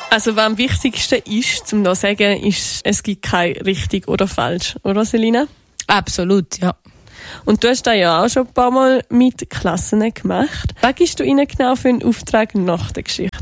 Also was am wichtigsten ist, um da zu sagen, ist, es gibt kein richtig oder falsch, oder Selina? Absolut, ja. Und du hast das ja auch schon ein paar Mal mit Klassen gemacht. Was gibst du ihnen genau für einen Auftrag nach der Geschichte?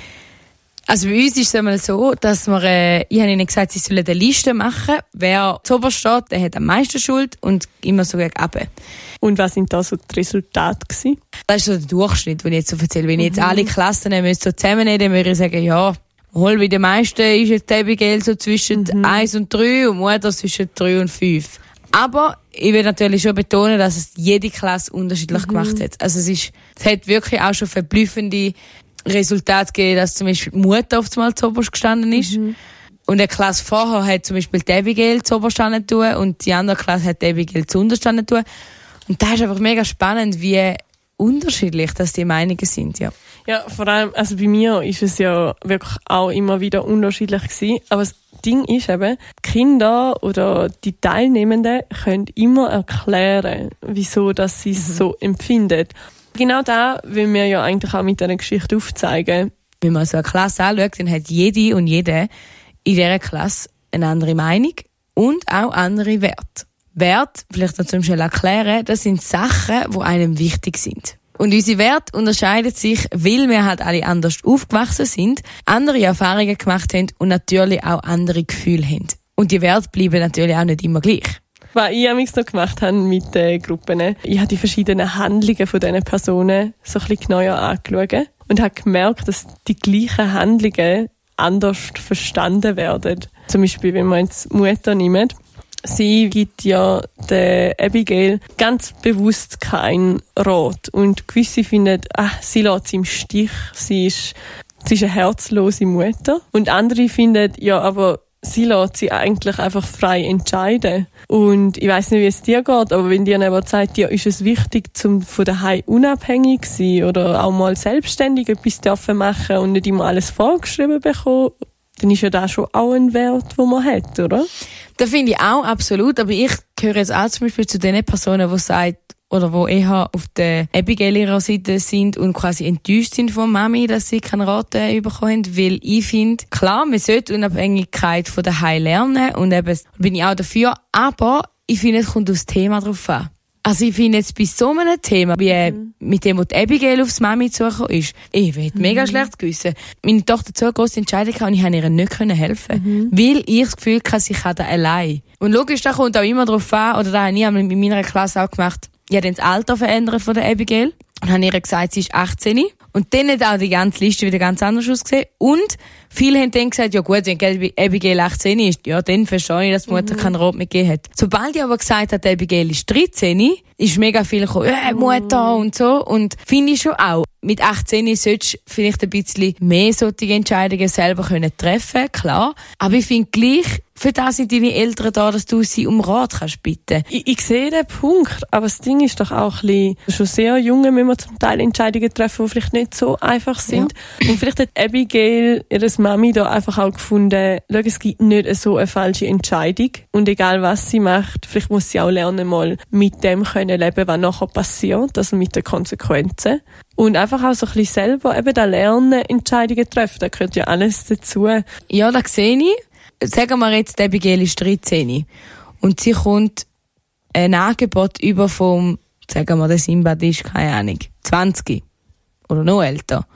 Also bei uns ist es einmal so, dass wir, ich habe ihnen gesagt, sie sollen eine Liste machen. Wer zuoberst steht, der hat am meisten Schuld und immer so gegen runter. Und was sind da so die Resultate gewesen? Das ist so der Durchschnitt, den ich jetzt so erzähle. Wenn ich jetzt alle Klassen so zusammennehmen, dann würde ich sagen, ja, hol bei den meisten ist jetzt Abigail so zwischen 1 und 3 und Mutter zwischen 3 und 5. Aber ich will natürlich schon betonen, dass es jede Klasse unterschiedlich gemacht hat. Also es hat wirklich auch schon verblüffende Resultate gegeben, dass zum Beispiel die Mutter auf einmal zuoberst gestanden ist. Und eine Klasse vorher hat zum Beispiel die Abigail zuoberst gestanden tun und die andere Klasse hat die Abigail zuunterst gestanden tun. Und da ist einfach mega spannend, wie unterschiedlich dass die Meinungen sind, ja. Ja, vor allem, also bei mir ist es ja wirklich auch immer wieder unterschiedlich gewesen. Aber das Ding ist eben, die Kinder oder die Teilnehmenden können immer erklären, wieso dass sie es so empfinden. Genau da will wir ja eigentlich auch mit dieser Geschichte aufzeigen. Wenn man so eine Klasse anschaut, dann hat jede und jeder in dieser Klasse eine andere Meinung und auch andere Werte. Werte, vielleicht noch zum Beispiel erklären, das sind Sachen, die einem wichtig sind. Und unsere Werte unterscheiden sich, weil wir halt alle anders aufgewachsen sind, andere Erfahrungen gemacht haben und natürlich auch andere Gefühle haben. Und die Werte bleiben natürlich auch nicht immer gleich. Was ich noch gemacht habe mit den Gruppen, ich habe die verschiedenen Handlungen von diesen Personen so ein bisschen genauer angeschaut und habe gemerkt, dass die gleichen Handlungen anders verstanden werden. Zum Beispiel, wenn man jetzt Mutter nimmt, sie gibt ja der Abigail ganz bewusst keinen Rat. Und gewisse finden, sie lässt sie im Stich, sie ist eine herzlose Mutter. Und andere finden, ja, aber sie lässt sie eigentlich einfach frei entscheiden. Und ich weiss nicht, wie es dir geht, aber wenn dir jemand sagt, ja, ist es wichtig, von daheim unabhängig zu sein oder auch mal selbstständig etwas dürfen machen und nicht immer alles vorgeschrieben bekommen, dann ist ja das schon auch ein Wert, den man hat, oder? Das finde ich auch, absolut. Aber ich gehöre jetzt auch zum Beispiel zu den Personen, die sagen, oder die eher auf der Abigail ihrer Seite sind und quasi enttäuscht sind von Mami, dass sie keinen Rat bekommen haben. Weil ich finde, klar, man sollte Unabhängigkeit von daheim lernen und eben bin ich auch dafür. Aber ich finde, es kommt aufs Thema drauf an. Also ich finde jetzt bei so einem Thema, wie mit dem, wo die Abigail aufs Mami zugekommen ist, ich hätte mega schlecht gewissen. Meine Tochter so eine grosse Entscheidung hatte und ich konnte ihr nicht helfen. Weil ich das Gefühl hatte, sie kann das allein. Und logisch, da kommt auch immer drauf an, oder da habe ich in meiner Klasse auch gemacht, ich habe dann das Alter verändert von der Abigail und habe ihr gesagt, sie ist 18. Und dann hat auch die ganze Liste wieder ganz anders ausgesehen. Und viele haben dann gesagt, ja gut, wenn Abigail 18 ist, ja, dann verstehe ich, dass die Mutter keinen Rat mehr gegeben hat. Sobald ich aber gesagt habe, Abigail ist 13, ist mega viel gekommen, Mutter und so. Und finde ich schon auch, mit 18 solltest du vielleicht ein bisschen mehr solche Entscheidungen selber treffen können, klar. Aber ich finde gleich, für das sind deine Eltern da, dass du sie um Rat kannst bitten. Ich sehe den Punkt, aber das Ding ist doch auch ein bisschen, schon sehr junge müssen wir zum Teil Entscheidungen treffen, die vielleicht nicht so einfach sind. Ja. Und vielleicht hat Abigail, ihre Mami, da einfach auch gefunden, schau, es gibt nicht so eine falsche Entscheidung. Und egal was sie macht, vielleicht muss sie auch lernen, mal mit dem können leben, was nachher passiert, also mit den Konsequenzen. Und einfach auch so ein bisschen selber eben da lernen, Entscheidungen treffen. Da gehört ja alles dazu. Ja, das sehe ich. Sagen wir jetzt, Abigail ist 13 und sie kommt ein Angebot über vom, sagen wir, der Simbad ist, keine Ahnung, 20 oder noch älter.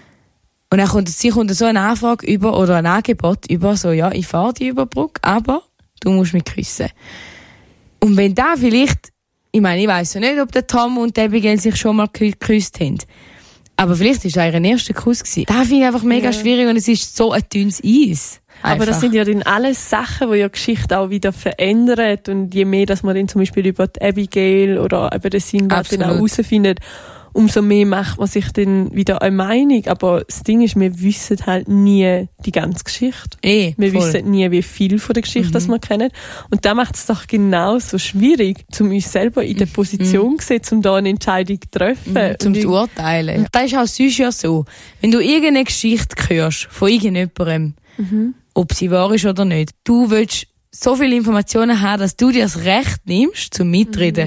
Und dann sie kommt so eine Anfrage über oder ein Angebot über, so, ja, ich fahre die über die Brücke, aber du musst mich küssen. Und wenn da vielleicht, ich meine, ich weiss ja nicht, ob der Tom und Abigail sich schon mal geküsst haben. Aber vielleicht war das ihr erster Kuss gewesen. Das finde ich einfach mega schwierig und es ist so ein dünnes Eis. Einfach. Aber das sind ja dann alles Sachen, die ja Geschichte auch wieder verändern. Und je mehr, dass man dann zum Beispiel über die Abigail oder über den Sinbad dann auch herausfindet, umso mehr macht man sich dann wieder eine Meinung. Aber das Ding ist, wir wissen halt nie die ganze Geschichte. Wir wissen nie, wie viel von der Geschichte das wir kennen. Und da macht es doch genauso schwierig, um uns selber in der Position zu sehen, um da eine Entscheidung zu treffen. Zum zu urteilen. Und das ist auch sonst ja so. Wenn du irgendeine Geschichte hörst von irgendjemandem, ob sie wahr ist oder nicht, du willst so viele Informationen haben, dass du dir das Recht nimmst, zum Mitreden.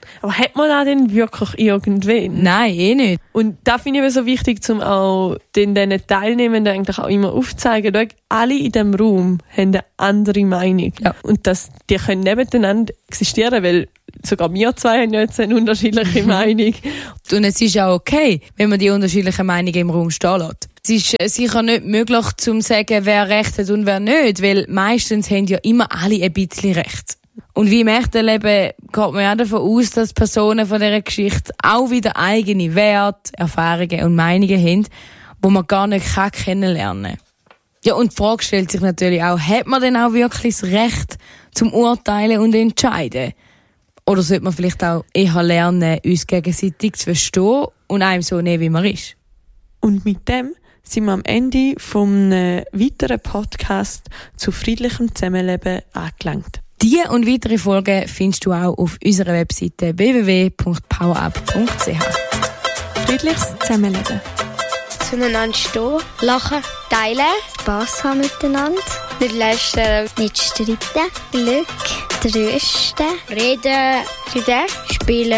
Aber hat man das denn wirklich irgendwen? Nein, nicht. Und das finde ich eben so wichtig, um auch diesen Teilnehmenden eigentlich auch immer aufzuzeigen. Schau, alle in diesem Raum haben eine andere Meinung. Ja. Und die können nebeneinander existieren, weil sogar wir zwei haben jetzt eine unterschiedliche Meinung. Und es ist auch okay, wenn man die unterschiedlichen Meinungen im Raum stehen lässt. Es ist sicher nicht möglich, zu sagen, wer recht hat und wer nicht, weil meistens haben ja immer alle ein bisschen recht. Und wie im echten Leben geht man ja davon aus, dass Personen von dieser Geschichte auch wieder eigene Werte, Erfahrungen und Meinungen haben, die man gar nicht kennenlernen kann. Ja, und die Frage stellt sich natürlich auch, hat man denn auch wirklich das Recht zum Urteilen und Entscheiden? Oder sollte man vielleicht auch eher lernen, uns gegenseitig zu verstehen und einem so nehmen, wie man ist? Und mit dem sind wir am Ende vom weiteren Podcast zu friedlichem Zusammenleben angelangt. Die und weitere Folgen findest du auch auf unserer Webseite www.powerup.ch. Friedliches Zusammenleben. Zueinander stehen, lachen, teilen, Spass haben miteinander, nicht lästern, nicht streiten, Glück, trösten, reden, spielen.